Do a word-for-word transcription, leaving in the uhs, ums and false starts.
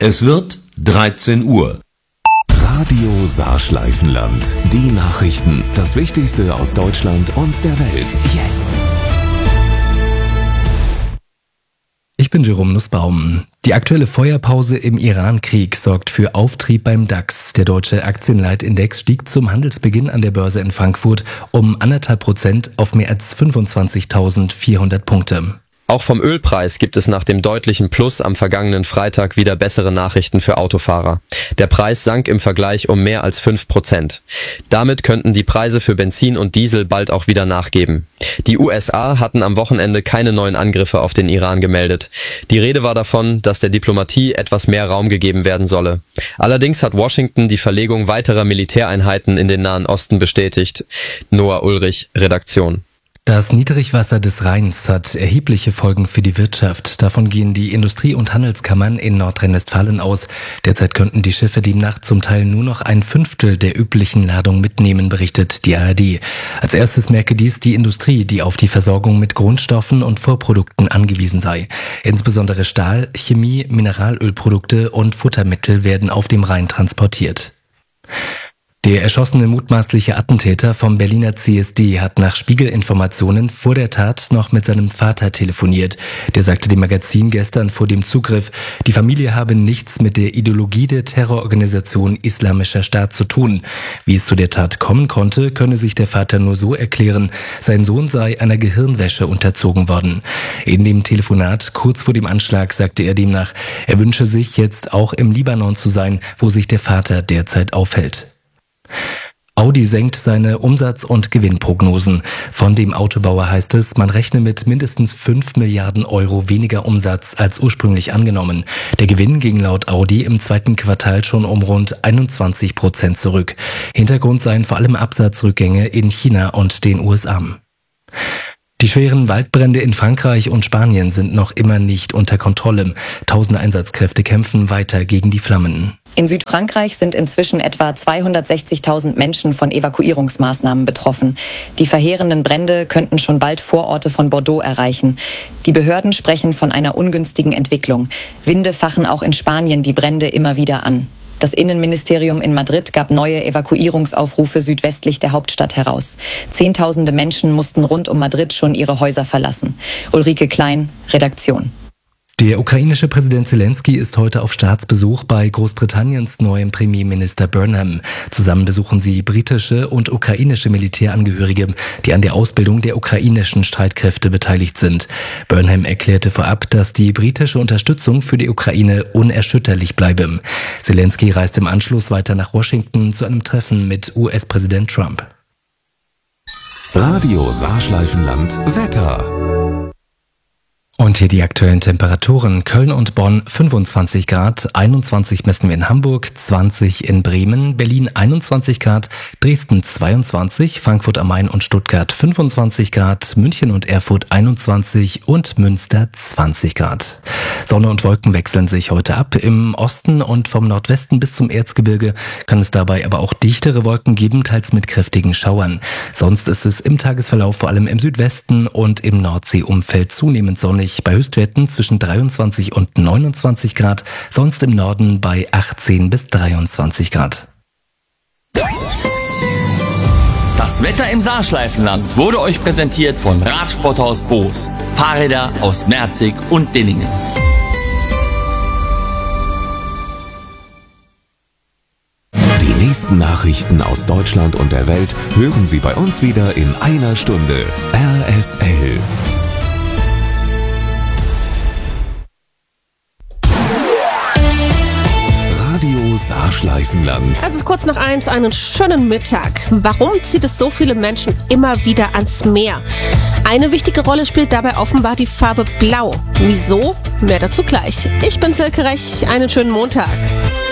Es wird dreizehn Uhr. Radio Saarschleifenland. Die Nachrichten. Das Wichtigste aus Deutschland und der Welt. Jetzt. Ich bin Jerome Nussbaum. Die aktuelle Feuerpause im Iran-Krieg sorgt für Auftrieb beim DAX. Der deutsche Aktienleitindex stieg zum Handelsbeginn an der Börse in Frankfurt um anderthalb Prozent auf mehr als fünfundzwanzigtausendvierhundert Punkte. Auch vom Ölpreis gibt es nach dem deutlichen Plus am vergangenen Freitag wieder bessere Nachrichten für Autofahrer. Der Preis sank im Vergleich um mehr als fünf Prozent. Damit könnten die Preise für Benzin und Diesel bald auch wieder nachgeben. Die U S A hatten am Wochenende keine neuen Angriffe auf den Iran gemeldet. Die Rede war davon, dass der Diplomatie etwas mehr Raum gegeben werden solle. Allerdings hat Washington die Verlegung weiterer Militäreinheiten in den Nahen Osten bestätigt. Noah Ulrich, Redaktion. Das Niedrigwasser des Rheins hat erhebliche Folgen für die Wirtschaft. Davon gehen die Industrie- und Handelskammern in Nordrhein-Westfalen aus. Derzeit könnten die Schiffe demnach zum Teil nur noch ein Fünftel der üblichen Ladung mitnehmen, berichtet die A R D. Als erstes merke dies die Industrie, die auf die Versorgung mit Grundstoffen und Vorprodukten angewiesen sei. Insbesondere Stahl, Chemie, Mineralölprodukte und Futtermittel werden auf dem Rhein transportiert. Der erschossene mutmaßliche Attentäter vom Berliner C S D hat nach Spiegelinformationen vor der Tat noch mit seinem Vater telefoniert. Der sagte dem Magazin gestern vor dem Zugriff, die Familie habe nichts mit der Ideologie der Terrororganisation Islamischer Staat zu tun. Wie es zu der Tat kommen konnte, könne sich der Vater nur so erklären, sein Sohn sei einer Gehirnwäsche unterzogen worden. In dem Telefonat kurz vor dem Anschlag sagte er demnach, er wünsche sich jetzt auch im Libanon zu sein, wo sich der Vater derzeit aufhält. Audi senkt seine Umsatz- und Gewinnprognosen. Von dem Autobauer heißt es, man rechne mit mindestens fünf Milliarden Euro weniger Umsatz als ursprünglich angenommen. Der Gewinn ging laut Audi im zweiten Quartal schon um rund einundzwanzig Prozent zurück. Hintergrund seien vor allem Absatzrückgänge in China und den U S A. Die schweren Waldbrände in Frankreich und Spanien sind noch immer nicht unter Kontrolle. Tausende Einsatzkräfte kämpfen weiter gegen die Flammen. In Südfrankreich sind inzwischen etwa zweihundertsechzigtausend Menschen von Evakuierungsmaßnahmen betroffen. Die verheerenden Brände könnten schon bald Vororte von Bordeaux erreichen. Die Behörden sprechen von einer ungünstigen Entwicklung. Winde fachen auch in Spanien die Brände immer wieder an. Das Innenministerium in Madrid gab neue Evakuierungsaufrufe südwestlich der Hauptstadt heraus. Zehntausende Menschen mussten rund um Madrid schon ihre Häuser verlassen. Ulrike Klein, Redaktion. Der ukrainische Präsident Zelensky ist heute auf Staatsbesuch bei Großbritanniens neuem Premierminister Burnham. Zusammen besuchen sie britische und ukrainische Militärangehörige, die an der Ausbildung der ukrainischen Streitkräfte beteiligt sind. Burnham erklärte vorab, dass die britische Unterstützung für die Ukraine unerschütterlich bleibe. Zelensky reist im Anschluss weiter nach Washington zu einem Treffen mit U S-Präsident Trump. Radio Saarschleifenland Wetter. Und hier die aktuellen Temperaturen. Köln und Bonn fünfundzwanzig Grad, einundzwanzig messen wir in Hamburg, zwanzig in Bremen, Berlin einundzwanzig Grad, Dresden zweiundzwanzig, Frankfurt am Main und Stuttgart fünfundzwanzig Grad, München und Erfurt einundzwanzig und Münster zwanzig Grad. Sonne und Wolken wechseln sich heute ab. Im Osten und vom Nordwesten bis zum Erzgebirge kann es dabei aber auch dichtere Wolken geben, teils mit kräftigen Schauern. Sonst ist es im Tagesverlauf vor allem im Südwesten und im Nordseeumfeld zunehmend sonnig. Bei Höchstwerten zwischen dreiundzwanzig und neunundzwanzig Grad, sonst im Norden bei achtzehn bis dreiundzwanzig Grad. Das Wetter im Saarschleifenland wurde euch präsentiert von Radsporthaus Boos. Fahrräder aus Merzig und Dinningen. Die nächsten Nachrichten aus Deutschland und der Welt hören Sie bei uns wieder in einer Stunde. R S L. Radio Saarschleifenland. Es ist kurz nach eins, einen schönen Mittag. Warum zieht es so viele Menschen immer wieder ans Meer? Eine wichtige Rolle spielt dabei offenbar die Farbe Blau. Wieso? Mehr dazu gleich. Ich bin Silke Rech, einen schönen Montag.